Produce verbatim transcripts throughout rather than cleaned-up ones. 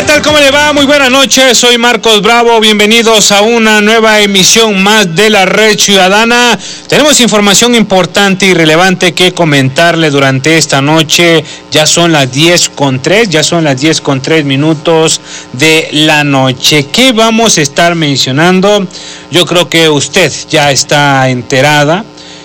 ¿Qué tal? ¿Cómo le va? Muy buenas noches, soy Marcos Bravo, bienvenidos a una nueva emisión más de la Red Ciudadana. Tenemos información importante y relevante que comentarle durante esta noche. Ya son las diez con tres, ya son las diez con tres minutos de la noche. ¿Qué vamos a estar mencionando? Yo creo que usted ya está enterada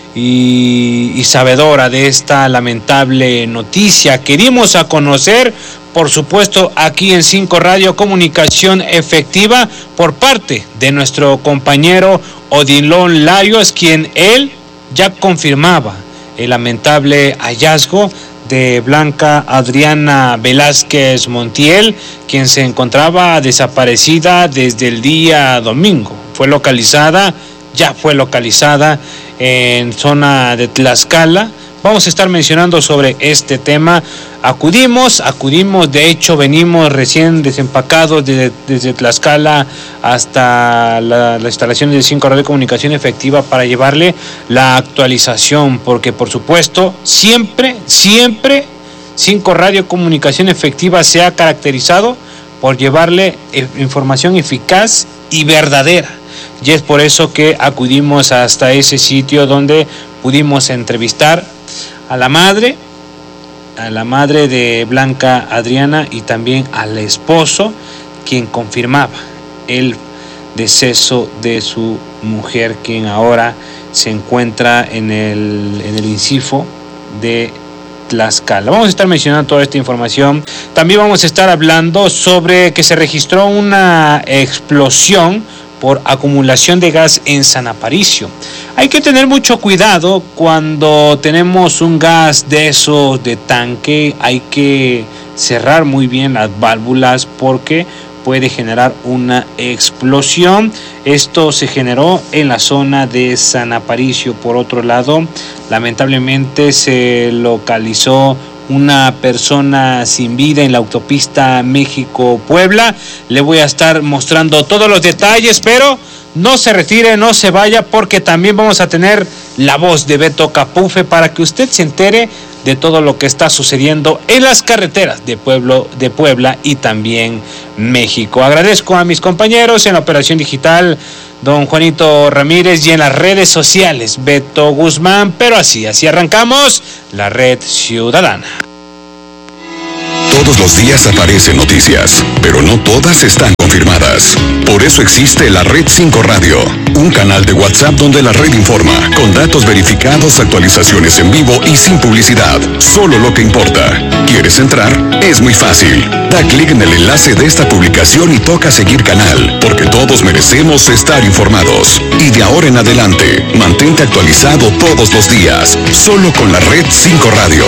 y, y sabedora de esta lamentable noticia que dimos a conocer, por supuesto, aquí en cinco Radio Comunicación Efectiva, por parte de nuestro compañero Odilon Larios, quien él ya confirmaba el lamentable hallazgo de Blanca Adriana Velázquez Montiel, quien se encontraba desaparecida desde el día domingo. Fue localizada, ya fue localizada en zona de Tlaxcala. Vamos a estar mencionando sobre este tema. Acudimos, acudimos, de hecho venimos recién desempacados de, desde Tlaxcala hasta la, la instalación de cinco Radio Comunicación Efectiva para llevarle la actualización, porque por supuesto siempre, siempre cinco Radio Comunicación Efectiva se ha caracterizado por llevarle información eficaz y verdadera. Y es por eso que acudimos hasta ese sitio donde pudimos entrevistar a la madre, a la madre de Blanca Adriana y también al esposo, quien confirmaba el deceso de su mujer, quien ahora se encuentra en el, en el INCIFO de Tlaxcala. Vamos a estar mencionando toda esta información. También vamos a estar hablando sobre que se registró una explosión por acumulación de gas en San Aparicio. Hay que tener mucho cuidado cuando tenemos un gas de esos de tanque. Hay que cerrar muy bien las válvulas porque puede generar una explosión. Esto se generó en la zona de San Aparicio. Por otro lado, lamentablemente se localizó una persona sin vida en la autopista México-Puebla. Le voy a estar mostrando todos los detalles, pero no se retire, no se vaya, porque también vamos a tener la voz de Beto Capufe para que usted se entere de todo lo que está sucediendo en las carreteras de Pueblo, de Puebla y también México. Agradezco a mis compañeros en la operación digital, don Juanito Ramírez, y en las redes sociales, Beto Guzmán. Pero así, así arrancamos la Red Ciudadana. Todos los días aparecen noticias, pero no todas están confirmadas. Por eso existe la Red cinco Radio, un canal de WhatsApp donde la red informa, con datos verificados, actualizaciones en vivo y sin publicidad. Solo lo que importa. ¿Quieres entrar? Es muy fácil. Da clic en el enlace de esta publicación y toca seguir canal, porque todos merecemos estar informados. Y de ahora en adelante, mantente actualizado todos los días, solo con la Red cinco Radio.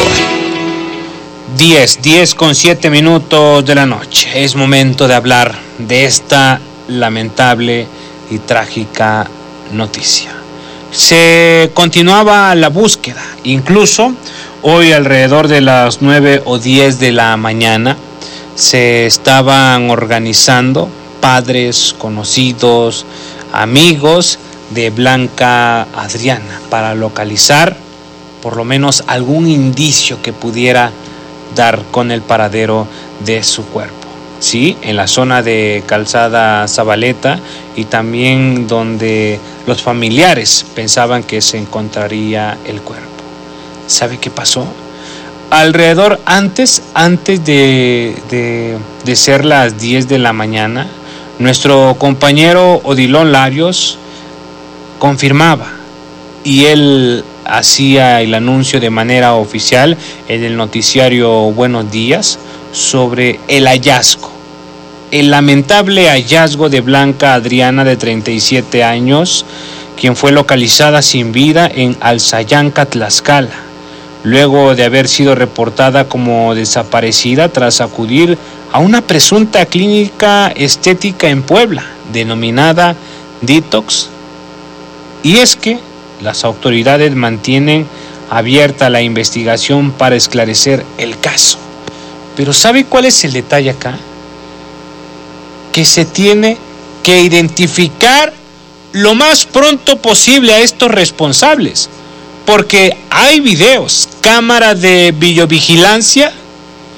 diez, diez con siete minutos de la noche. Es momento de hablar de esta lamentable y trágica noticia. Se continuaba la búsqueda, incluso hoy alrededor de las nueve o diez de la mañana se estaban organizando padres, conocidos, amigos de Blanca Adriana para localizar por lo menos algún indicio que pudiera dar con el paradero de su cuerpo. Sí, en la zona de Calzada Zabaleta y también donde los familiares pensaban que se encontraría el cuerpo. ¿Sabe qué pasó? Alrededor, antes, antes de, de, de ser las diez de la mañana, nuestro compañero Odilon Larios confirmaba y él hacía el anuncio de manera oficial en el noticiario Buenos Días sobre el hallazgo, el lamentable hallazgo de Blanca Adriana, de treinta y siete años, quien fue localizada sin vida en Alzayanca, Tlaxcala, luego de haber sido reportada como desaparecida tras acudir a una presunta clínica estética en Puebla, denominada Detox. Y es que las autoridades mantienen abierta la investigación para esclarecer el caso. Pero ¿sabe cuál es el detalle acá? Que se tiene que identificar lo más pronto posible a estos responsables, porque hay videos, cámaras de videovigilancia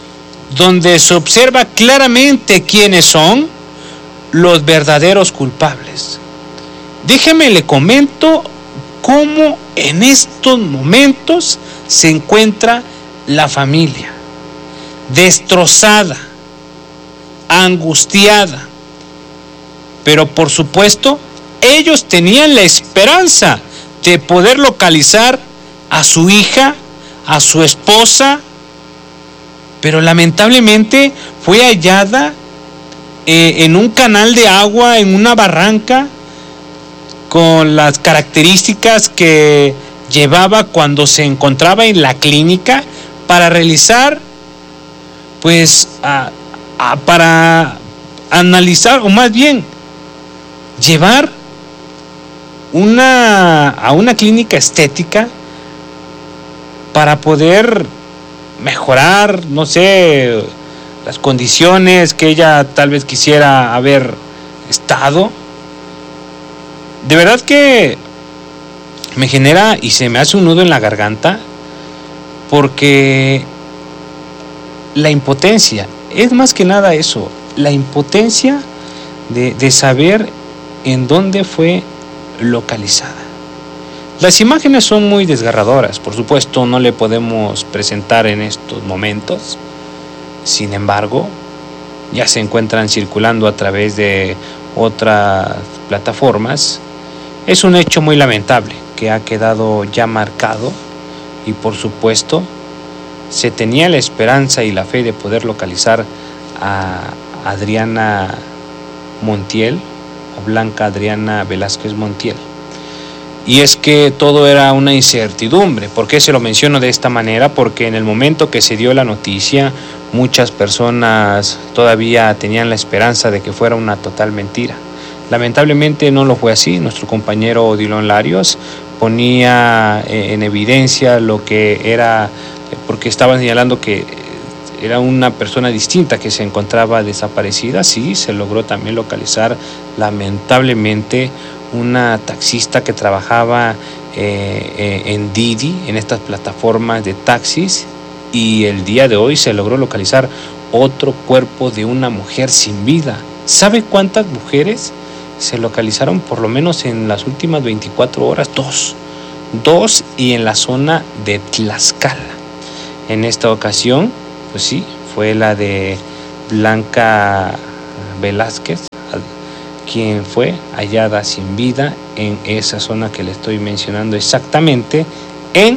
donde se observa claramente quiénes son los verdaderos culpables. Déjeme le comento cómo en estos momentos se encuentra la familia, destrozada, angustiada, pero por supuesto ellos tenían la esperanza de poder localizar a su hija, a su esposa, pero lamentablemente fue hallada eh, en un canal de agua, en una barranca, con las características que llevaba cuando se encontraba en la clínica para realizar, pues, a, a, para analizar, o más bien, llevar una, a una clínica estética para poder mejorar, no sé, las condiciones que ella tal vez quisiera haber estado. De verdad que me genera y se me hace un nudo en la garganta, porque la impotencia, es más que nada eso, la impotencia de, de saber en dónde fue localizada. Las imágenes son muy desgarradoras, por supuesto no le podemos presentar en estos momentos, sin embargo, ya se encuentran circulando a través de otras plataformas. Es un hecho muy lamentable que ha quedado ya marcado y por supuesto se tenía la esperanza y la fe de poder localizar a Adriana Montiel o Blanca Adriana Velázquez Montiel. Y es que todo era una incertidumbre. ¿Por qué se lo menciono de esta manera? Porque en el momento que se dio la noticia, muchas personas todavía tenían la esperanza de que fuera una total mentira. Lamentablemente no lo fue así. Nuestro compañero Odilon Larios ponía en evidencia lo que era, porque estaban señalando que era una persona distinta que se encontraba desaparecida. Sí, se logró también localizar, lamentablemente, una taxista que trabajaba eh, eh, en Didi, en estas plataformas de taxis, y el día de hoy se logró localizar otro cuerpo de una mujer sin vida. ¿Sabe cuántas mujeres se localizaron por lo menos en las últimas veinticuatro horas? Dos. Dos y en la zona de Tlaxcala. En esta ocasión, pues sí, fue la de Blanca Velázquez, quien fue hallada sin vida en esa zona que le estoy mencionando exactamente, en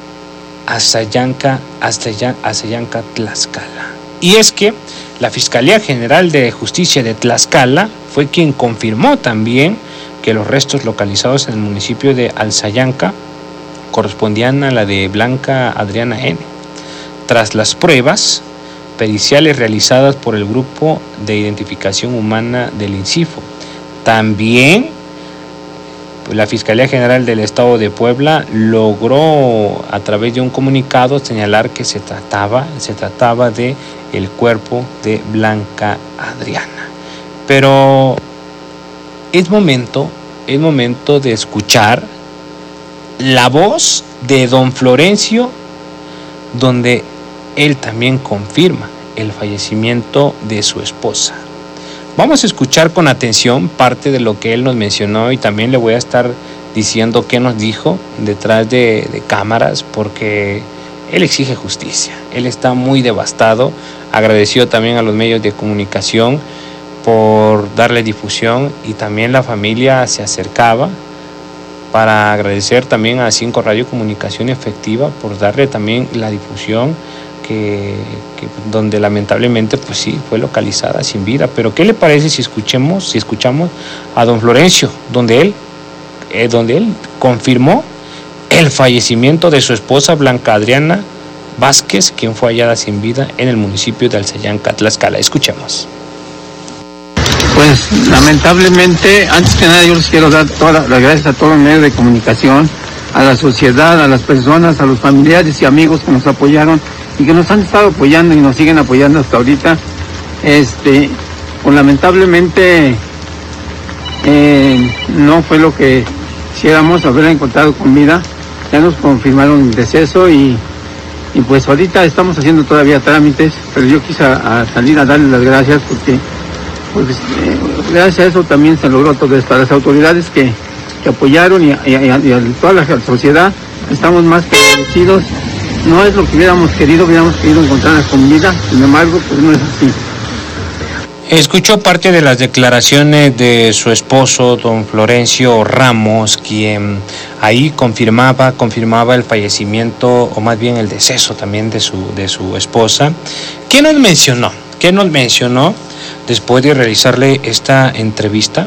Azayanca, Azayanca, Tlaxcala. Y es que la Fiscalía General de Justicia de Tlaxcala fue quien confirmó también que los restos localizados en el municipio de Alzayanca correspondían a la de Blanca Adriana N. Tras las pruebas periciales realizadas por el Grupo de Identificación Humana del INCIFO, también la Fiscalía General del Estado de Puebla logró, a través de un comunicado, señalar que se trataba, se trataba de el cuerpo de Blanca Adriana. Pero es momento, es momento de escuchar la voz de don Florencio, donde él también confirma el fallecimiento de su esposa. Vamos a escuchar con atención parte de lo que él nos mencionó y también le voy a estar diciendo qué nos dijo detrás de, de cámaras, porque él exige justicia. Él está muy devastado. Agradeció también a los medios de comunicación por darle difusión, y también la familia se acercaba para agradecer también a Cinco Radio Comunicación Efectiva por darle también la difusión que, que donde lamentablemente pues sí fue localizada sin vida. Pero ¿qué le parece si escuchemos si escuchamos a don Florencio, donde él eh, donde él confirmó el fallecimiento de su esposa Blanca Adriana Vázquez, quien fue hallada sin vida en el municipio de Alzayanca, Tlaxcala? Escuchemos. Pues lamentablemente, antes que nada yo les quiero dar todas las gracias a todos los medios de comunicación, a la sociedad, a las personas, a los familiares y amigos que nos apoyaron y que nos han estado apoyando y nos siguen apoyando hasta ahorita. Este, pues lamentablemente eh, no fue lo que quisiéramos, haberla encontrado con vida. Ya nos confirmaron el deceso y Y pues ahorita estamos haciendo todavía trámites, pero yo quise a, a salir a darles las gracias porque pues, eh, gracias a eso también se logró todo esto. A las autoridades que, que apoyaron y, y, y, a, y a toda la sociedad estamos más que agradecidos. No es lo que hubiéramos querido, hubiéramos querido encontrarlas con vida, sin embargo, pues no es así. Escuchó parte de las declaraciones de su esposo, don Florencio Ramos, quien ahí confirmaba, confirmaba el fallecimiento, o más bien el deceso también de su, de su esposa. ¿Qué nos mencionó? ¿Qué nos mencionó después de realizarle esta entrevista?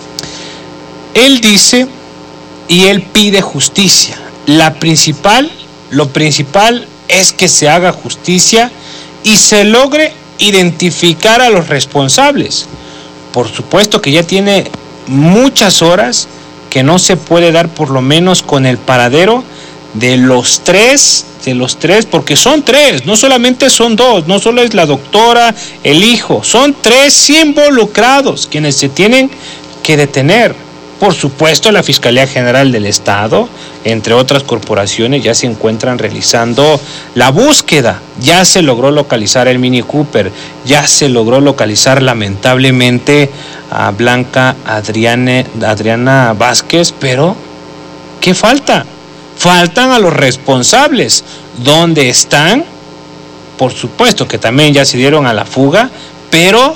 Él dice y él pide justicia. La principal, lo principal es que se haga justicia y se logre identificar a los responsables. Por supuesto que ya tiene muchas horas que no se puede dar por lo menos con el paradero de los tres, de los tres, porque son tres, no solamente son dos, no solo es la doctora, el hijo, son tres involucrados quienes se tienen que detener. Por supuesto, la Fiscalía General del Estado, entre otras corporaciones, ya se encuentran realizando la búsqueda. Ya se logró localizar el Mini Cooper, ya se logró localizar lamentablemente a Blanca Adriane, Adriana Vázquez, pero ¿qué falta? Faltan a los responsables. ¿Dónde están? Por supuesto que también ya se dieron a la fuga, pero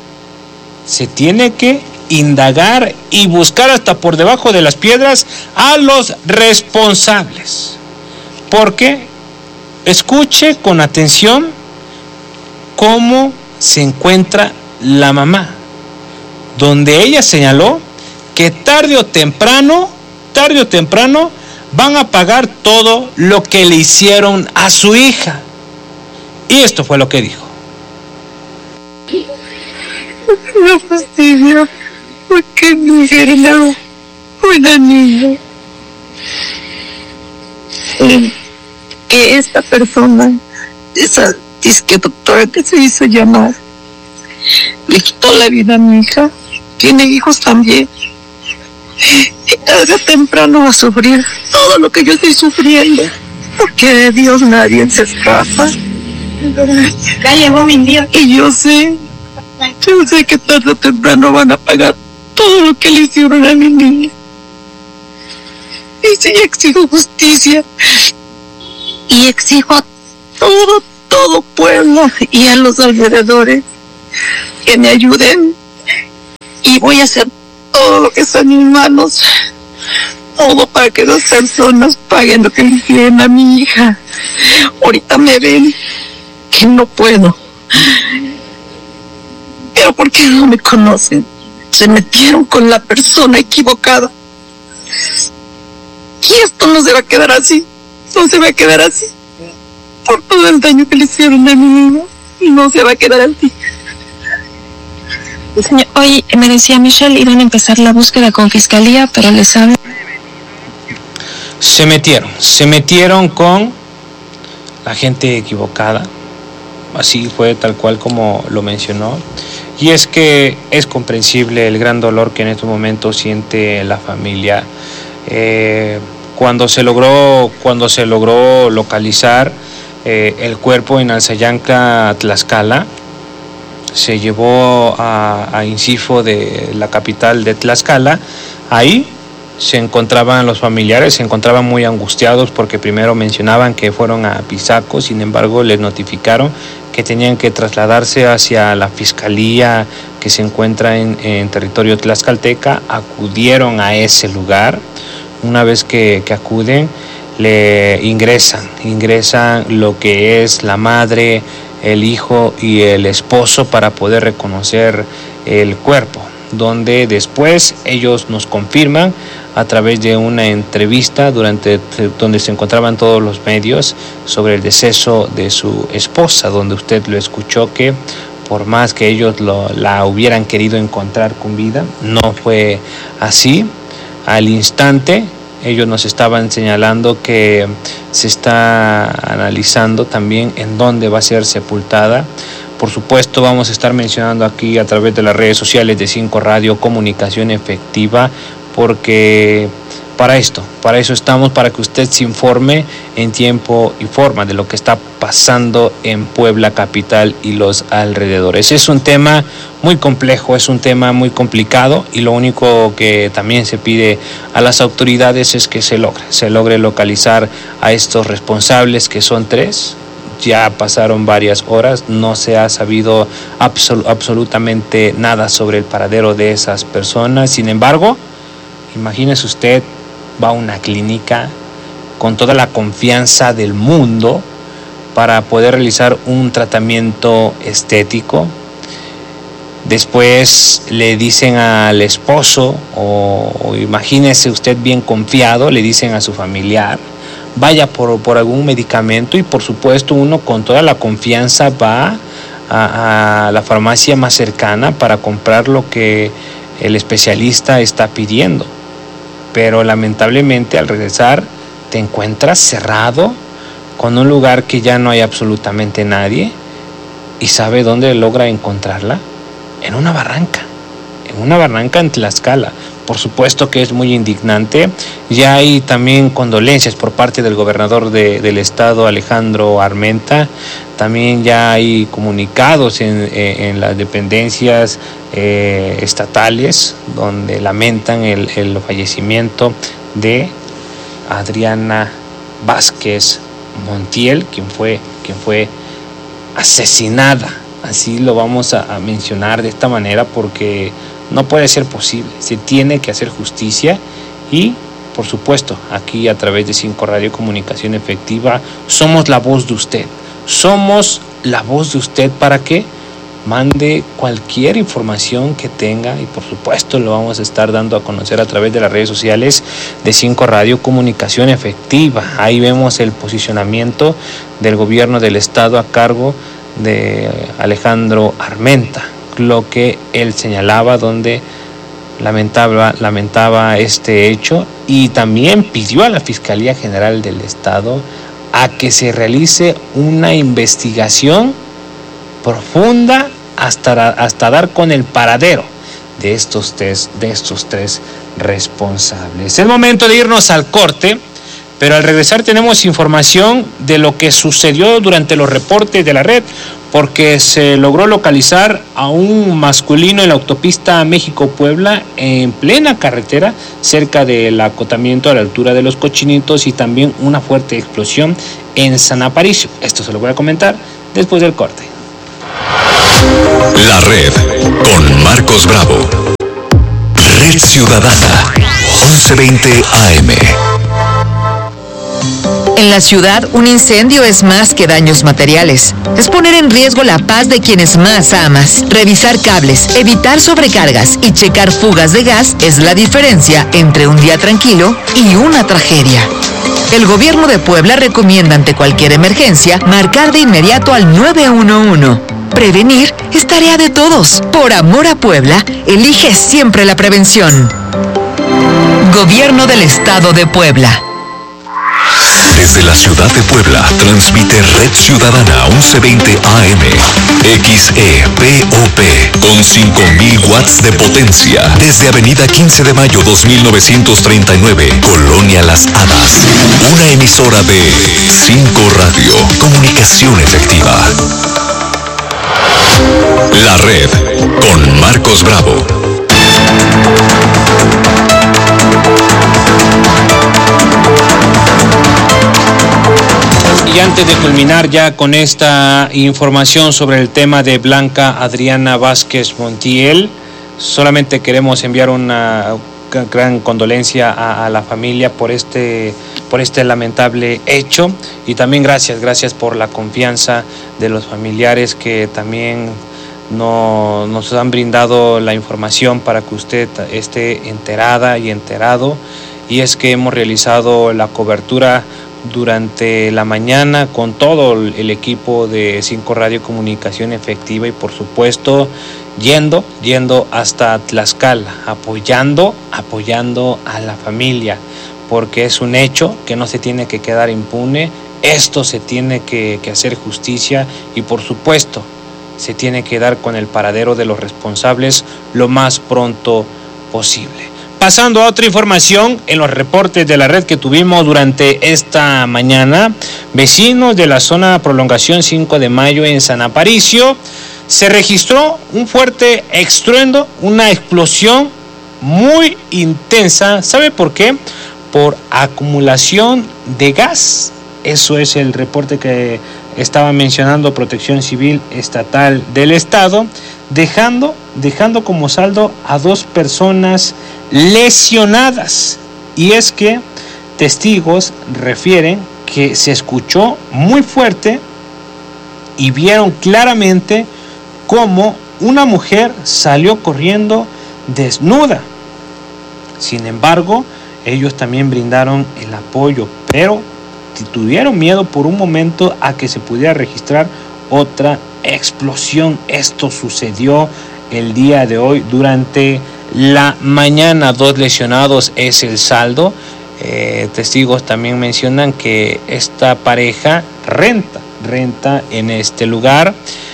se tiene que indagar y buscar hasta por debajo de las piedras a los responsables. Porque escuche con atención cómo se encuentra la mamá, donde ella señaló que tarde o temprano, tarde o temprano van a pagar todo lo que le hicieron a su hija. Y esto fue lo que dijo. No fastidio, porque mi hija era una niña. Eh, que esta persona, esa disque doctora que se hizo llamar, le quitó la vida a mi hija. Tiene hijos también. Y tarde o temprano va a sufrir todo lo que yo estoy sufriendo, porque de Dios nadie se escapa. Ya llegó mi Dios. Y yo sé, yo sé que tarde o temprano van a pagar todo lo que le hicieron a mi niña. Y sí, exijo justicia. Y exijo a todo, todo pueblo y a los alrededores que me ayuden. Y voy a hacer todo lo que está en mis manos, todo para que las personas paguen lo que le hicieron a mi hija. Ahorita me ven que no puedo, pero porque no me conocen, se metieron con la persona equivocada. Y esto no se va a quedar así, no se va a quedar así, por todo el daño que le hicieron a mi niña, no se va a quedar así. Señor, hoy me decía Michelle, iban a empezar la búsqueda con Fiscalía, pero les hablo. Se metieron, se metieron con la gente equivocada, así fue tal cual como lo mencionó, y es que es comprensible el gran dolor que en estos momentos siente la familia. Eh, cuando se logró, cuando se logró localizar eh, el cuerpo en Alzayanca, Tlaxcala, se llevó a, a Incifo de la capital de Tlaxcala. Ahí se encontraban los familiares, se encontraban muy angustiados porque primero mencionaban que fueron a Pisaco, sin embargo les notificaron que tenían que trasladarse hacia la fiscalía que se encuentra en, en territorio tlaxcalteca. Acudieron a ese lugar. Una vez que, que acuden, le ingresan, ingresan lo que es la madre, el hijo y el esposo para poder reconocer el cuerpo, donde después ellos nos confirman a través de una entrevista durante donde se encontraban todos los medios sobre el deceso de su esposa, donde usted lo escuchó que por más que ellos lo, la hubieran querido encontrar con vida, no fue así. Al instante ellos nos estaban señalando que se está analizando también en dónde va a ser sepultada. Por supuesto, vamos a estar mencionando aquí a través de las redes sociales de Cinco Radio Comunicación Efectiva, porque para esto, para eso estamos, para que usted se informe en tiempo y forma de lo que está pasando en Puebla capital y los alrededores. Es un tema muy complejo, es un tema muy complicado y lo único que también se pide a las autoridades es que se logre, se logre localizar a estos responsables, que son tres. Ya pasaron varias horas, no se ha sabido absol- absolutamente nada sobre el paradero de esas personas. Sin embargo, imagínese usted, va a una clínica con toda la confianza del mundo para poder realizar un tratamiento estético. Después le dicen al esposo, o, o imagínese usted bien confiado, le dicen a su familiar, vaya por, por algún medicamento, y por supuesto uno con toda la confianza va a, a la farmacia más cercana para comprar lo que el especialista está pidiendo. Pero lamentablemente al regresar te encuentras cerrado con un lugar que ya no hay absolutamente nadie. ¿Y sabe dónde logra encontrarla? En una barranca, en una barranca en Tlaxcala. Por supuesto que es muy indignante. Ya hay también condolencias por parte del gobernador de, del estado, Alejandro Armenta. También ya hay comunicados en, en las dependencias eh, estatales donde lamentan el, el fallecimiento de Adriana Vázquez Montiel, quien fue, quien fue asesinada. Así lo vamos a, a mencionar de esta manera porque no puede ser posible. Se tiene que hacer justicia y, por supuesto, aquí a través de Cinco Radio Comunicación Efectiva somos la voz de usted. Somos la voz de usted para que mande cualquier información que tenga y, por supuesto, lo vamos a estar dando a conocer a través de las redes sociales de Cinco Radio Comunicación Efectiva. Ahí vemos el posicionamiento del gobierno del estado a cargo de Alejandro Armenta, lo que él señalaba, donde lamentaba, lamentaba este hecho y también pidió a la Fiscalía General del Estado a que se realice una investigación profunda hasta, hasta dar con el paradero de estos tres, de estos tres responsables. Es momento de irnos al corte, pero al regresar tenemos información de lo que sucedió durante los reportes de la red, porque se logró localizar a un masculino en la autopista México-Puebla en plena carretera, cerca del acotamiento a la altura de Los Cochinitos, y también una fuerte explosión en San Aparicio. Esto se lo voy a comentar después del corte. La red con Marcos Bravo. Red Ciudadana, once veinte A M. En la ciudad, un incendio es más que daños materiales. Es poner en riesgo la paz de quienes más amas. Revisar cables, evitar sobrecargas y checar fugas de gas es la diferencia entre un día tranquilo y una tragedia. El gobierno de Puebla recomienda ante cualquier emergencia marcar de inmediato al nueve uno uno. Prevenir es tarea de todos. Por amor a Puebla, elige siempre la prevención. Gobierno del Estado de Puebla. Desde la ciudad de Puebla, transmite Red Ciudadana once veinte A M, X E P O P, con cinco mil watts de potencia, desde Avenida quince de mayo dos mil novecientos treinta y nueve, Colonia Las Hadas. Una emisora de Cinco Radio, comunicación efectiva. La red, con Marcos Bravo. Y antes de culminar ya con esta información sobre el tema de Blanca Adriana Vázquez Montiel, solamente queremos enviar una gran condolencia a, a la familia por este, por este lamentable hecho, y también gracias, gracias por la confianza de los familiares que también no, nos han brindado la información para que usted esté enterada y enterado. Y es que hemos realizado la cobertura durante la mañana con todo el equipo de Cinco Radio Comunicación Efectiva y, por supuesto, yendo, yendo hasta Tlaxcala, apoyando, apoyando a la familia, porque es un hecho que no se tiene que quedar impune. Esto se tiene que, que hacer justicia y, por supuesto, se tiene que dar con el paradero de los responsables lo más pronto posible. Pasando a otra información, en los reportes de la red que tuvimos durante esta mañana, vecinos de la zona Prolongación cinco de Mayo en San Aparicio, se registró un fuerte estruendo, una explosión muy intensa. ¿Sabe por qué? Por acumulación de gas. Eso es el reporte que estaba mencionando Protección Civil Estatal del Estado, dejando, dejando como saldo a dos personas lesionadas. Y es que testigos refieren que se escuchó muy fuerte y vieron claramente cómo una mujer salió corriendo desnuda. Sin embargo, ellos también brindaron el apoyo, pero tuvieron miedo por un momento a que se pudiera registrar otra explosión. Esto sucedió el día de hoy durante la mañana. Dos lesionados es el saldo. Eh, testigos también mencionan que esta pareja renta, renta en este lugar.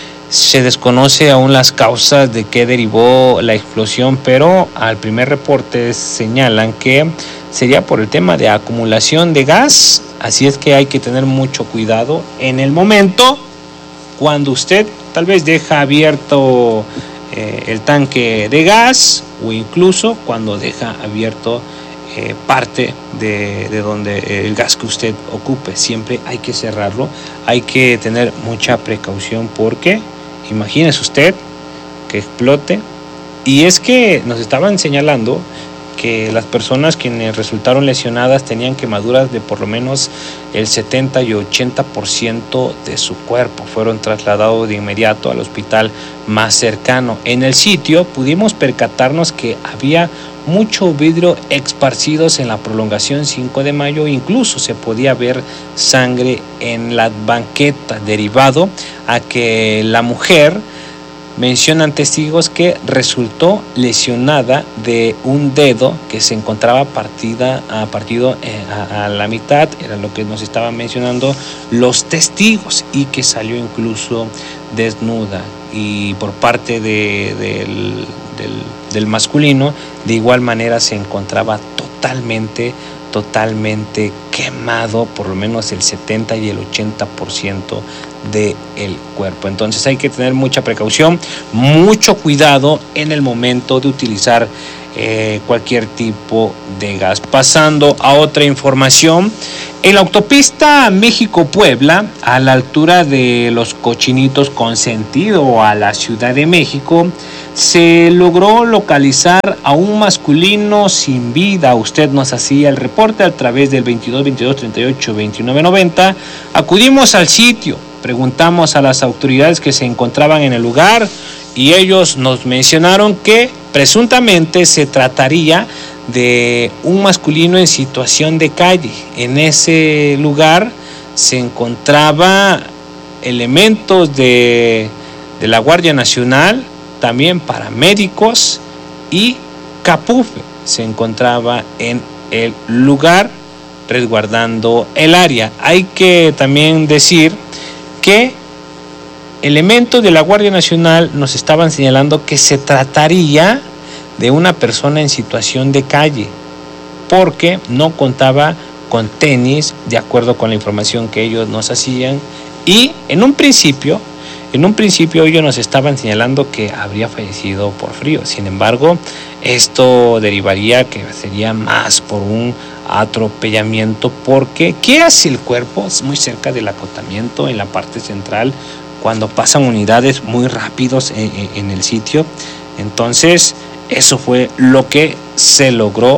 Se desconoce aún las causas de qué derivó la explosión, pero al primer reporte señalan que sería por el tema de acumulación de gas. Así es que hay que tener mucho cuidado en el momento cuando usted tal vez deja abierto eh, el tanque de gas, o incluso cuando deja abierto eh, parte de, de donde el gas que usted ocupe. Siempre hay que cerrarlo, hay que tener mucha precaución, porque imagínese usted que explote. Y es que nos estaban señalando que las personas quienes resultaron lesionadas tenían quemaduras de por lo menos el setenta y ochenta por ciento de su cuerpo. Fueron trasladados de inmediato al hospital más cercano. En el sitio pudimos percatarnos que había mucho vidrio esparcidos en la Prolongación cinco de Mayo, incluso se podía ver sangre en la banqueta, derivado a que la mujer, mencionan testigos, que resultó lesionada de un dedo que se encontraba partida, a partido a, a la mitad, era lo que nos estaban mencionando los testigos, y que salió incluso desnuda. Y por parte de, del, del, del masculino, de igual manera se encontraba totalmente, totalmente quemado, por lo menos el setenta y el ochenta por ciento del cuerpo. Entonces hay que tener mucha precaución, mucho cuidado en el momento de utilizar eh, cualquier tipo de gas. Pasando a otra información, en la autopista México-Puebla, a la altura de Los Cochinitos con sentido a la Ciudad de México, se logró localizar a un masculino sin vida. Usted nos hacía el reporte a través del veintidós veintidós treinta y ocho veintinueve noventa. Acudimos al sitio, preguntamos a las autoridades que se encontraban en el lugar, y ellos nos mencionaron que presuntamente se trataría de un masculino en situación de calle. En ese lugar se encontraba elementos de, de la Guardia Nacional, también paramédicos, y Capufe se encontraba en el lugar resguardando el área. Hay que también decir que elementos de la Guardia Nacional nos estaban señalando que se trataría de una persona en situación de calle, porque no contaba con tenis, de acuerdo con la información que ellos nos hacían, y en un principio, en un principio ellos nos estaban señalando que habría fallecido por frío. Sin embargo, esto derivaría que sería más por un atropellamiento, porque ¿qué hace el cuerpo? Es muy cerca del acotamiento, en la parte central, cuando pasan unidades muy rápidos en, en el sitio. Entonces, eso fue lo que se logró,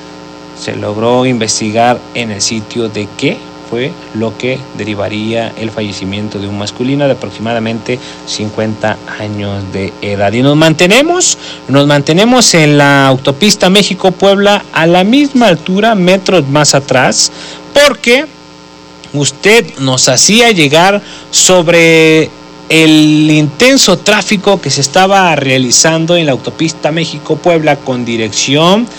se logró investigar en el sitio, de qué fue lo que derivaría el fallecimiento de un masculino de aproximadamente cincuenta años de edad. Y nos mantenemos, nos mantenemos en la autopista México-Puebla, a la misma altura, metros más atrás, porque usted nos hacía llegar sobre el intenso tráfico que se estaba realizando en la autopista México-Puebla con dirección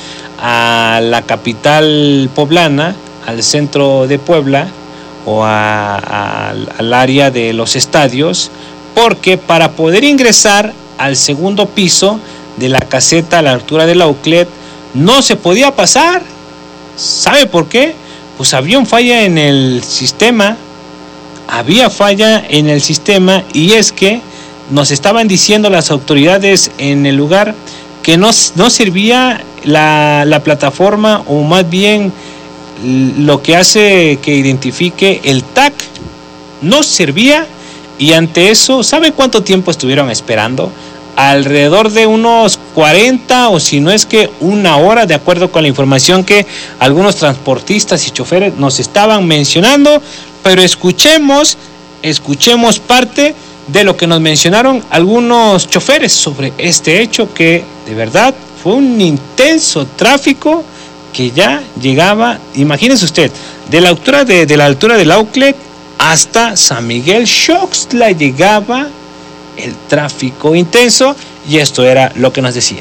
a la capital poblana, al centro de Puebla, o a, a, al área de los estadios, porque para poder ingresar al segundo piso de la caseta a la altura del outlet no se podía pasar. ¿Sabe por qué? Pues había una falla en el sistema, había falla en el sistema y es que nos estaban diciendo las autoridades en el lugar que no, no servía la, la plataforma, o más bien lo que hace que identifique el T A C, no servía. Y ante eso, ¿sabe cuánto tiempo estuvieron esperando? Alrededor de unos cuarenta o si no es que una hora, de acuerdo con la información que algunos transportistas y choferes nos estaban mencionando. Pero escuchemos, escuchemos parte de lo que nos mencionaron algunos choferes sobre este hecho, que de verdad fue un intenso tráfico que ya llegaba, imagínese usted, de la altura de, de la altura del outlet hasta San Miguel Xoxtla llegaba el tráfico intenso, y esto era lo que nos decían.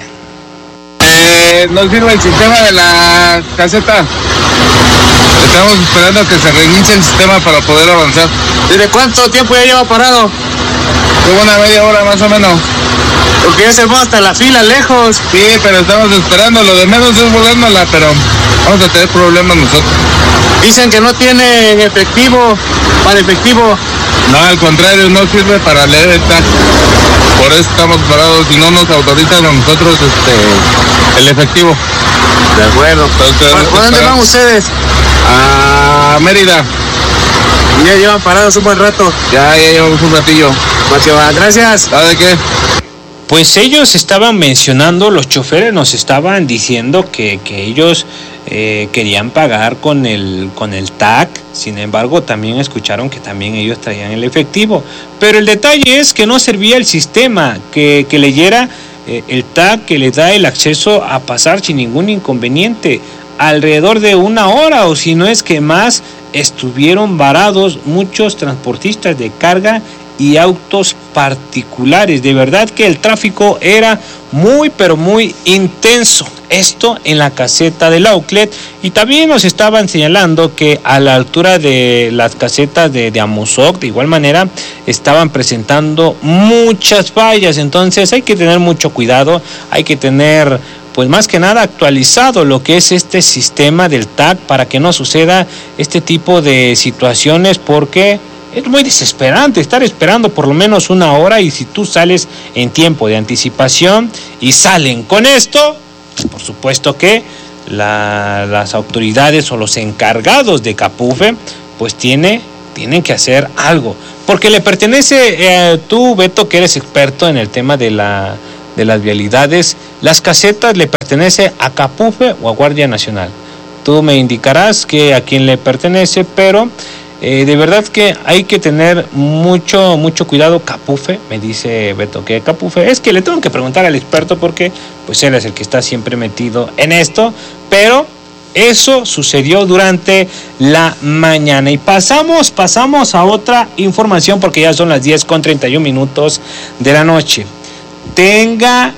Eh, no sirve el sistema de la caseta. Estamos esperando que se reinicie el sistema para poder avanzar. ¿Desde cuánto tiempo ya lleva parado? Como una media hora más o menos. Porque ya se fue hasta la fila lejos. Sí, pero estamos esperando. Lo de menos es volándola, pero vamos a tener problemas nosotros. Dicen que no tiene efectivo, para efectivo. No, al contrario, no sirve para leer el T A C. Por eso estamos parados. Si no nos autorizan a nosotros este, el efectivo. De acuerdo. Entonces, ¿Por, ¿por dónde van ustedes? A Mérida. ¿Y ya llevan parados un buen rato? Ya, ya llevamos un ratillo. Gracias. ¿Sabe qué? Pues ellos estaban mencionando, los choferes nos estaban diciendo que, que ellos eh, querían pagar con el, con el T A C. Sin embargo, también escucharon que también ellos traían el efectivo. Pero el detalle es que no servía el sistema que, que leyera eh, el T A C, que le da el acceso a pasar sin ningún inconveniente. Alrededor de una hora, o si no es que más, estuvieron varados muchos transportistas de carga y autos particulares. De verdad que el tráfico era muy pero muy intenso. Esto en la caseta del outlet. Y también nos estaban señalando que a la altura de las casetas de, de Amozoc, de igual manera, estaban presentando muchas fallas. Entonces hay que tener mucho cuidado, hay que tener, pues más que nada, actualizado lo que es este sistema del T A C para que no suceda este tipo de situaciones, porque es muy desesperante estar esperando por lo menos una hora, y si tú sales en tiempo de anticipación y salen con esto, por supuesto que la, las autoridades o los encargados de Capufe pues tiene, tienen que hacer algo, porque le pertenece, eh, tú Beto, que eres experto en el tema de, la, de las vialidades, las casetas le pertenece a Capufe o a Guardia Nacional. Tú me indicarás que a quién le pertenece, pero Eh, de verdad que hay que tener mucho mucho cuidado. Capufe, me dice Beto que Capufe, es que le tengo que preguntar al experto porque pues él es el que está siempre metido en esto, pero eso sucedió durante la mañana. Y pasamos, pasamos a otra información porque ya son las diez con treinta y un minutos de la noche. Tenga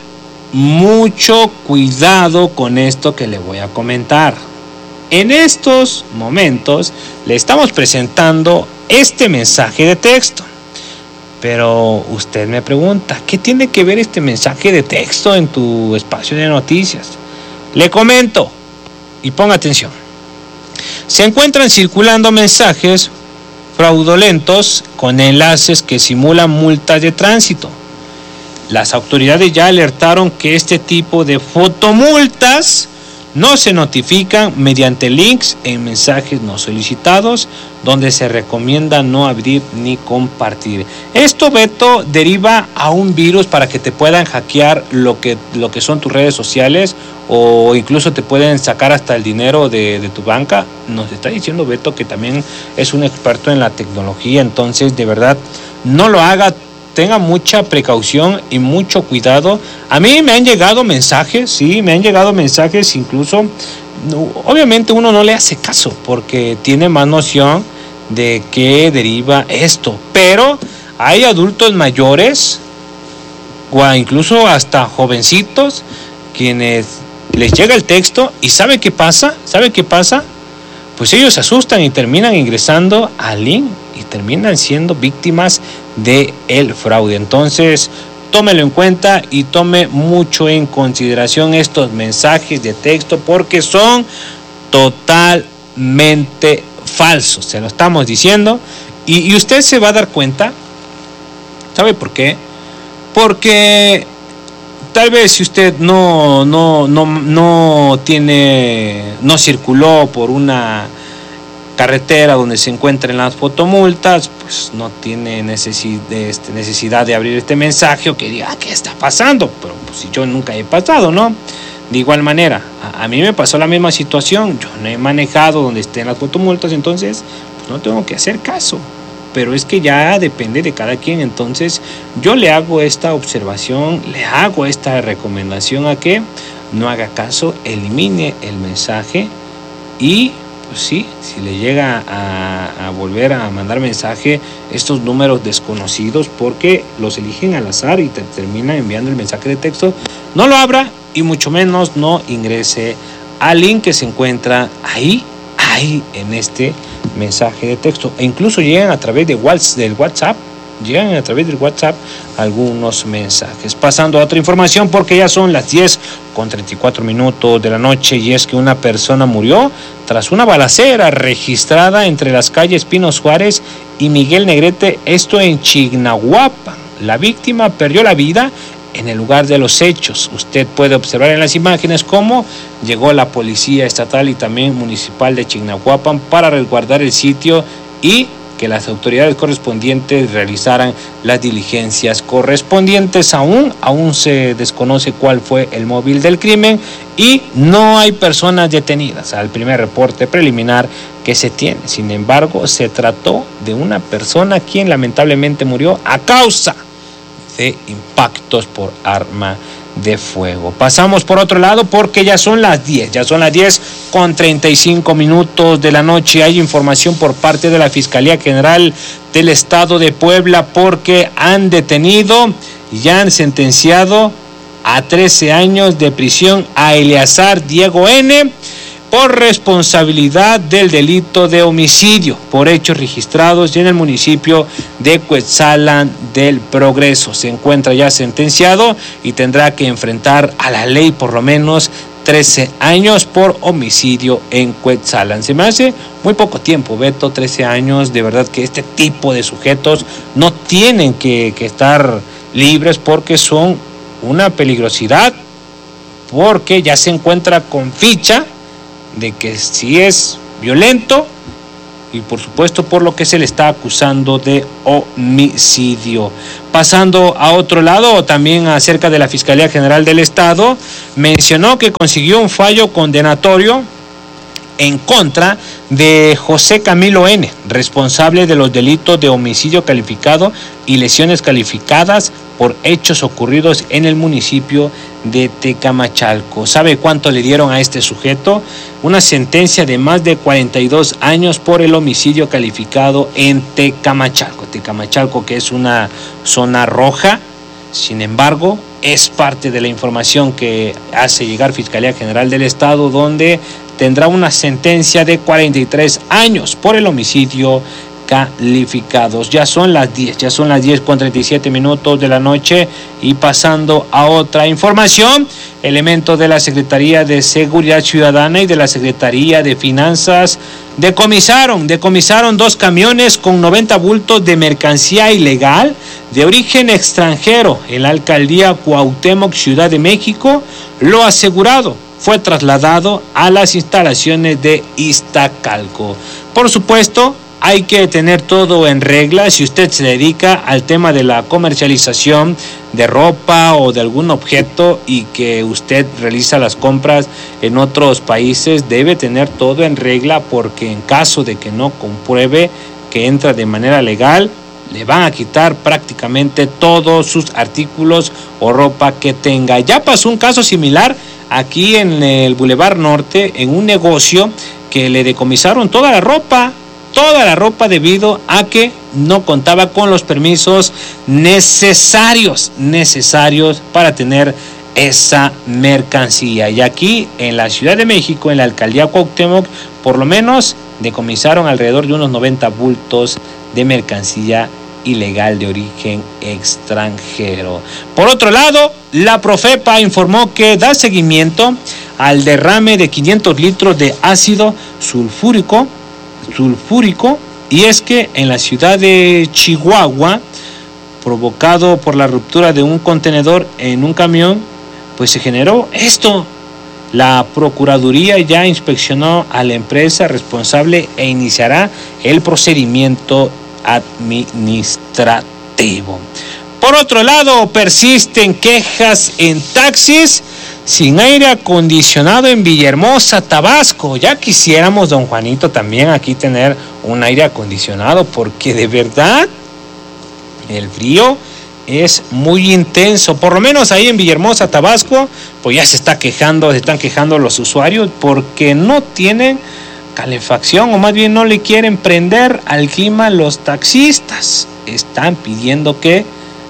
mucho cuidado con esto que le voy a comentar. En estos momentos le estamos presentando este mensaje de texto. Pero usted me pregunta, ¿qué tiene que ver este mensaje de texto en tu espacio de noticias? Le comento y ponga atención. Se encuentran circulando mensajes fraudulentos con enlaces que simulan multas de tránsito. Las autoridades ya alertaron que este tipo de fotomultas no se notifican mediante links en mensajes no solicitados, donde se recomienda no abrir ni compartir. Esto, Beto, deriva a un virus para que te puedan hackear lo que, lo que son tus redes sociales, o incluso te pueden sacar hasta el dinero de, de tu banca. Nos está diciendo Beto que también es un experto en la tecnología, entonces de verdad no lo haga. Tenga mucha precaución y mucho cuidado. A mí me han llegado mensajes, sí, me han llegado mensajes, incluso, no, obviamente uno no le hace caso porque tiene más noción de qué deriva esto, pero hay adultos mayores o incluso hasta jovencitos quienes les llega el texto y ¿sabe qué pasa? ¿Sabe qué pasa? Pues ellos se asustan y terminan ingresando al link y terminan siendo víctimas de el fraude. Entonces, tómelo en cuenta y tome mucho en consideración estos mensajes de texto porque son totalmente falsos, se lo estamos diciendo, y, y usted se va a dar cuenta. ¿Sabe por qué? Porque tal vez si usted no, no, no, no tiene, no circuló por una carretera donde se encuentren las fotomultas, pues no tiene necesidad de, este, necesidad de abrir este mensaje o que diga, ¿qué está pasando? Pero pues, si yo nunca he pasado, ¿no? De igual manera, a, a mí me pasó la misma situación, yo no he manejado donde estén las fotomultas, entonces pues no tengo que hacer caso. Pero es que ya depende de cada quien, entonces yo le hago esta observación, le hago esta recomendación a que no haga caso, elimine el mensaje y pues sí, si le llega a, a volver a mandar mensaje estos números desconocidos porque los eligen al azar y te termina enviando el mensaje de texto, no lo abra y mucho menos no ingrese al link que se encuentra ahí, ahí en este mensaje de texto, e incluso llegan a través de WhatsApp, del WhatsApp, llegan a través del WhatsApp algunos mensajes. Pasando a otra información porque ya son las diez con treinta y cuatro minutos de la noche y es que una persona murió tras una balacera registrada entre las calles Pino Suárez y Miguel Negrete, esto en Chignahuapan. La víctima perdió la vida en el lugar de los hechos. Usted puede observar en las imágenes cómo llegó la policía estatal y también municipal de Chignahuapan para resguardar el sitio y que las autoridades correspondientes realizaran las diligencias correspondientes. Aún, aún se desconoce cuál fue el móvil del crimen y no hay personas detenidas al primer reporte preliminar que se tiene. Sin embargo, se trató de una persona quien lamentablemente murió a causa de impactos por arma de fuego. Pasamos por otro lado porque ya son las diez, ya son las diez con treinta y cinco minutos de la noche. Hay información por parte de la Fiscalía General del Estado de Puebla porque han detenido y han sentenciado a trece años de prisión a Eleazar Diego N. por responsabilidad del delito de homicidio por hechos registrados en el municipio de Cuetzalan del Progreso. Se encuentra ya sentenciado y tendrá que enfrentar a la ley por lo menos trece años por homicidio en Cuetzalan. Se me hace muy poco tiempo, Beto, trece años. De verdad que este tipo de sujetos no tienen que, que estar libres porque son una peligrosidad, porque ya se encuentra con ficha de que si es violento y por supuesto por lo que se le está acusando de homicidio. Pasando a otro lado, también acerca de la Fiscalía General del Estado, mencionó que consiguió un fallo condenatorio en contra de José Camilo N., responsable de los delitos de homicidio calificado y lesiones calificadas por hechos ocurridos en el municipio de Tecamachalco. ¿Sabe cuánto le dieron a este sujeto? Una sentencia de más de cuarenta y dos años por el homicidio calificado en Tecamachalco. Tecamachalco, que es una zona roja, sin embargo, es parte de la información que hace llegar Fiscalía General del Estado, donde tendrá una sentencia de cuarenta y tres años por el homicidio calificados. Ya son las diez, ya son las diez con treinta y siete minutos de la noche y pasando a otra información, elementos de la Secretaría de Seguridad Ciudadana y de la Secretaría de Finanzas decomisaron, decomisaron dos camiones con noventa bultos de mercancía ilegal de origen extranjero en la alcaldía Cuauhtémoc, Ciudad de México. Lo asegurado fue trasladado a las instalaciones de Iztacalco. Por supuesto, hay que tener todo en regla. Si usted se dedica al tema de la comercialización de ropa o de algún objeto y que usted realiza las compras en otros países, debe tener todo en regla, porque en caso de que no compruebe que entra de manera legal, le van a quitar prácticamente todos sus artículos o ropa que tenga. Ya pasó un caso similar aquí en el Boulevard Norte, en un negocio que le decomisaron toda la ropa, toda la ropa debido a que no contaba con los permisos necesarios, necesarios para tener esa mercancía. Y aquí en la Ciudad de México, en la alcaldía Cuauhtémoc, por lo menos decomisaron alrededor de unos noventa bultos de mercancía ilegal de origen extranjero. Por otro lado, la Profepa informó que da seguimiento al derrame de quinientos litros de ácido sulfúrico, sulfúrico, y es que en la ciudad de Chihuahua, provocado por la ruptura de un contenedor en un camión, pues se generó esto. La Procuraduría ya inspeccionó a la empresa responsable e iniciará el procedimiento administrativo. Por otro lado, persisten quejas en taxis sin aire acondicionado en Villahermosa, Tabasco. Ya quisiéramos, don Juanito, también aquí tener un aire acondicionado, porque de verdad el frío es muy intenso. Por lo menos ahí en Villahermosa, Tabasco, pues ya se está quejando, se están quejando los usuarios porque no tienen calefacción, o más bien no le quieren prender al clima los taxistas. Están pidiendo que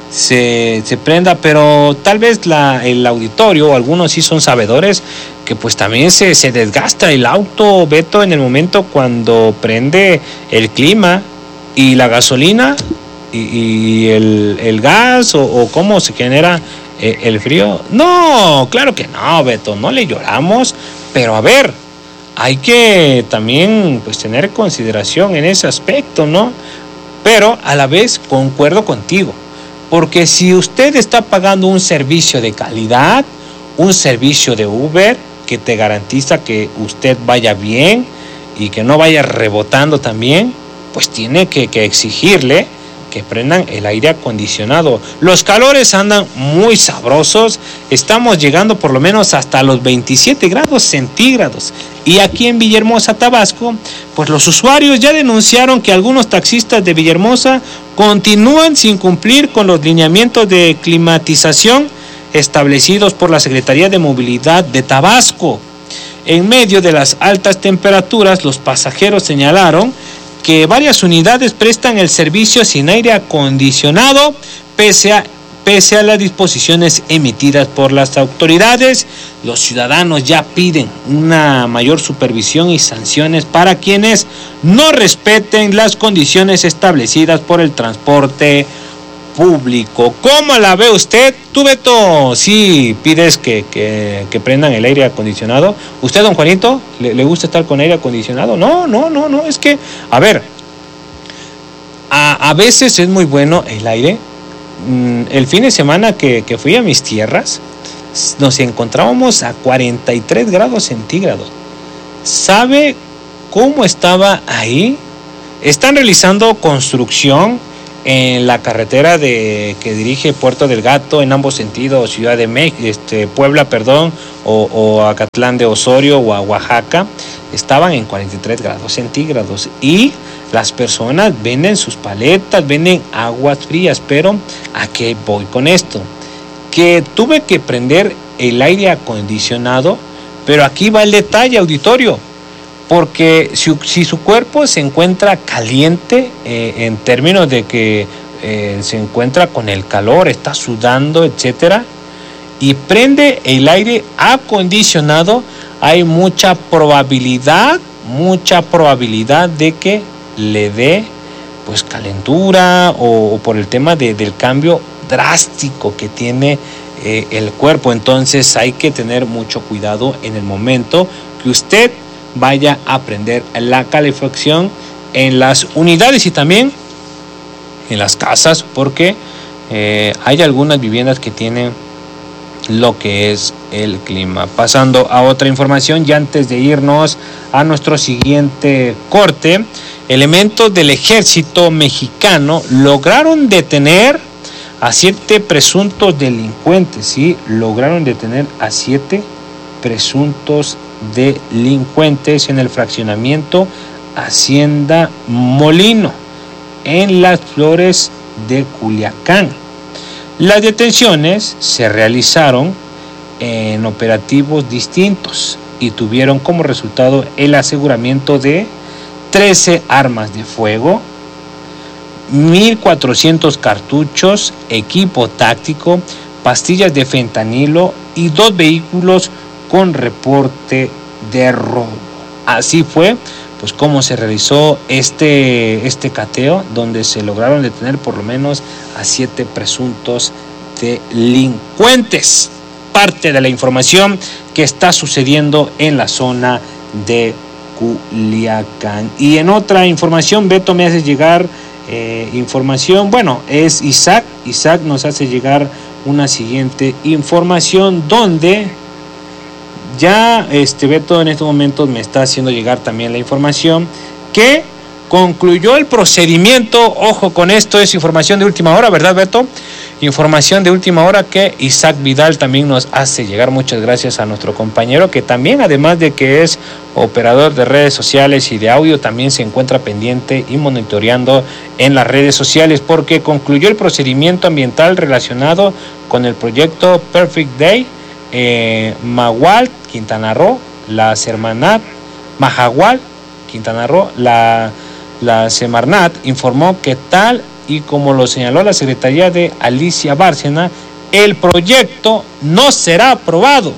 se, se prenda, pero tal vez la, el auditorio, o algunos sí son sabedores, que pues también se, se desgasta el auto, Beto, en el momento cuando prende el clima y la gasolina y, y el, el gas, o, o cómo se genera eh, el frío. No, claro que no, Beto, no le lloramos, pero a ver, hay que también pues tener consideración en ese aspecto, ¿no? Pero a la vez concuerdo contigo, porque si usted está pagando un servicio de calidad, un servicio de Uber que te garantiza que usted vaya bien y que no vaya rebotando también, pues tiene que, que exigirle que prendan el aire acondicionado. Los calores andan muy sabrosos, estamos llegando por lo menos hasta los veintisiete grados centígrados. Y aquí en Villahermosa, Tabasco, pues los usuarios ya denunciaron que algunos taxistas de Villahermosa continúan sin cumplir con los lineamientos de climatización establecidos por la Secretaría de Movilidad de Tabasco. En medio de las altas temperaturas, los pasajeros señalaron que varias unidades prestan el servicio sin aire acondicionado, pese a, pese a las disposiciones emitidas por las autoridades. Los ciudadanos ya piden una mayor supervisión y sanciones para quienes no respeten las condiciones establecidas por el transporte público. ¿Cómo la ve usted? Tú, Beto, sí pides que, que, que prendan el aire acondicionado. ¿Usted, don Juanito, le, le gusta estar con aire acondicionado? No, no, no, no, es que, a ver, a, a veces es muy bueno el aire. El fin de semana que, que fui a mis tierras, nos encontrábamos a cuarenta y tres grados centígrados. ¿Sabe cómo estaba ahí? Están realizando construcción en la carretera de que dirige Puerto del Gato en ambos sentidos, Ciudad de México, este, Puebla, perdón, o, o Acatlán de Osorio o a Oaxaca. Estaban en cuarenta y tres grados centígrados y las personas venden sus paletas, venden aguas frías. Pero ¿a qué voy con esto? Que tuve que prender el aire acondicionado, pero aquí va el detalle, auditorio. Porque si, si su cuerpo se encuentra caliente, eh, en términos de que eh, se encuentra con el calor, está sudando, etcétera, y prende el aire acondicionado, hay mucha probabilidad, mucha probabilidad de que le dé pues calentura o, o por el tema de, del cambio drástico que tiene eh, el cuerpo. Entonces hay que tener mucho cuidado en el momento que usted vaya a prender la calefacción en las unidades y también en las casas, porque eh, hay algunas viviendas que tienen lo que es el clima. Pasando a otra información y antes de irnos a nuestro siguiente corte, elementos del ejército mexicano lograron detener a siete presuntos delincuentes, ¿sí? Lograron detener a siete presuntos delincuentes en el fraccionamiento Hacienda Molino, en Las Flores de Culiacán. Las detenciones se realizaron en operativos distintos y tuvieron como resultado el aseguramiento de trece armas de fuego, mil cuatrocientos cartuchos, equipo táctico, pastillas de fentanilo y dos vehículos con reporte de robo. Así fue pues cómo se realizó este, este cateo, donde se lograron detener por lo menos a siete presuntos delincuentes. Parte de la información que está sucediendo en la zona de Culiacán. Y en otra información, Beto, me hace llegar eh, información, bueno, es Isaac, Isaac nos hace llegar una siguiente información donde ya este Beto en estos momentos me está haciendo llegar también la información que concluyó el procedimiento. Ojo con esto, es información de última hora, ¿verdad, Beto? Información de última hora que Isaac Vidal también nos hace llegar. Muchas gracias a nuestro compañero, que también, además de que es operador de redes sociales y de audio, también se encuentra pendiente y monitoreando en las redes sociales, porque concluyó el procedimiento ambiental relacionado con el proyecto Perfect Day, eh, Magual, Quintana Roo, la Semarnat, Mahahual, Quintana Roo. La, la Semarnat informó que tal y como lo señaló la Secretaría de Alicia Bárcena, el proyecto no será aprobado.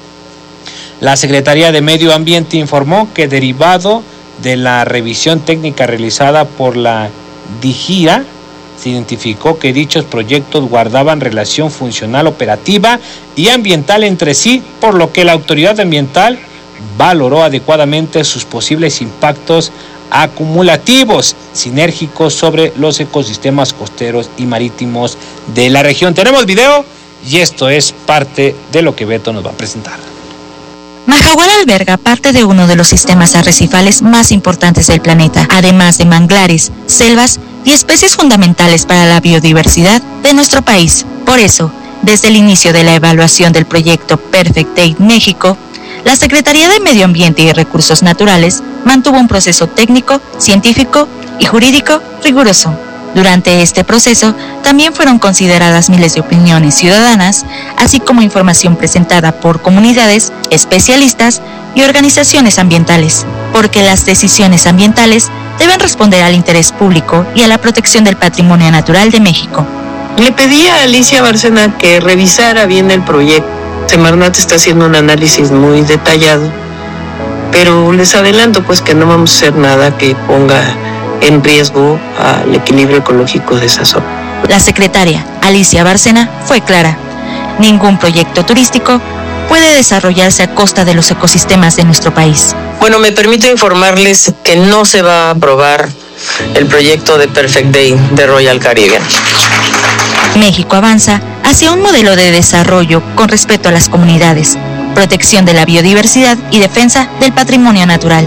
La Secretaría de Medio Ambiente informó que, derivado de la revisión técnica realizada por la DIGIRA, se identificó que dichos proyectos guardaban relación funcional, operativa y ambiental entre sí, por lo que la autoridad ambiental valoró adecuadamente sus posibles impactos acumulativos sinérgicos sobre los ecosistemas costeros y marítimos de la región. Tenemos video y esto es parte de lo que Beto nos va a presentar. Mahahual alberga parte de uno de los sistemas arrecifales más importantes del planeta, además de manglares, selvas y especies fundamentales para la biodiversidad de nuestro país. Por eso, desde el inicio de la evaluación del proyecto Perfect Day México, la Secretaría de Medio Ambiente y Recursos Naturales mantuvo un proceso técnico, científico y jurídico riguroso. Durante este proceso también fueron consideradas miles de opiniones ciudadanas, así como información presentada por comunidades, especialistas y organizaciones ambientales, porque las decisiones ambientales deben responder al interés público y a la protección del patrimonio natural de México. Le pedí a Alicia Bárcena que revisara bien el proyecto. Semarnat está haciendo un análisis muy detallado, pero les adelanto pues que no vamos a hacer nada que ponga en riesgo al equilibrio ecológico de esa zona. La secretaria Alicia Bárcena fue clara: ningún proyecto turístico puede desarrollarse a costa de los ecosistemas de nuestro país. Bueno, me permito informarles que no se va a aprobar el proyecto de Perfect Day de Royal Caribbean. México avanza hacia un modelo de desarrollo con respeto a las comunidades, protección de la biodiversidad y defensa del patrimonio natural.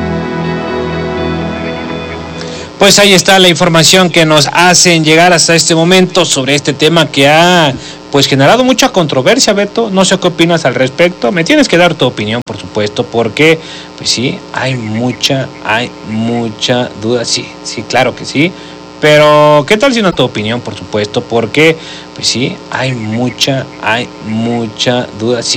Pues ahí está la información que nos hacen llegar hasta este momento sobre este tema que ha pues generado mucha controversia, Beto. No sé qué opinas al respecto. Me tienes que dar tu opinión, por supuesto, porque pues sí, hay mucha, hay mucha duda. Sí, sí, claro que sí. Pero, ¿qué tal si no tu opinión, por supuesto? Porque, pues sí, hay mucha, hay mucha duda. Sí,